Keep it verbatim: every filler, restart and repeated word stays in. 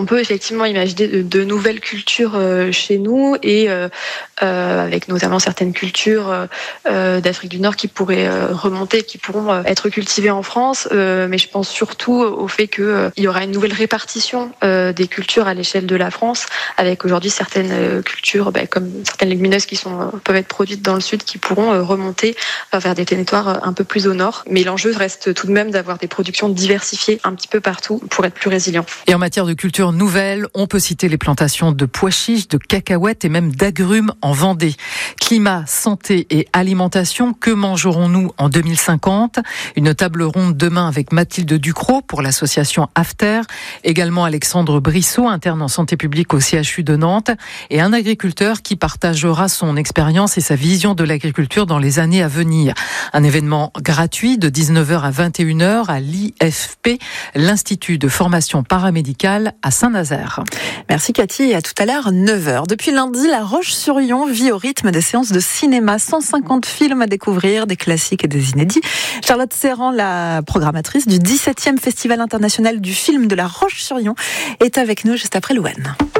peut effectivement imaginer de, de nouvelles cultures euh, chez nous et euh, euh, avec notamment certaines cultures euh, d'Afrique du Nord qui pourraient euh, remonter, qui pourront euh, être cultivées en France. Euh, mais je pense surtout au fait qu'il euh, y aura une nouvelle répartition euh, des cultures à l'échelle de la France, avec aujourd'hui certaines euh, cultures, bah, comme certaines légumineuses qui sont, euh, peuvent être produites dans le sud, qui pourront euh, remonter euh, vers des territoires euh, un peu plus au nord. Mais l'enjeu reste tout de même d'avoir des productions diversifiées un petit peu partout pour être plus résilient. Et en matière de culture nouvelle, on peut citer les plantations de pois chiches, de cacahuètes et même d'agrumes en Vendée. Climat, santé et alimentation, que mangerons-nous en deux mille cinquante ? Une table ronde demain avec Mathilde Ducrot pour l'association After, également Alexandre Brissot, interne en santé publique au C H U de Nantes, et un agriculteur qui partagera son expérience et sa vision de l'agriculture dans les années à venir. Un événement gratuit de dix-neuf heures à vingt et une heures à l'I F P, l'Institut de formation paramédicale à Saint-Nazaire. Merci Cathy, et à tout à l'heure, neuf heures. Depuis lundi, La Roche-sur-Yon vit au rythme des séances de cinéma. cent cinquante films à découvrir, des classiques et des inédits. Charlotte Serran, la programmatrice du dix-septième Festival international du film de La Roche-sur-Yon, est avec nous juste après Louane.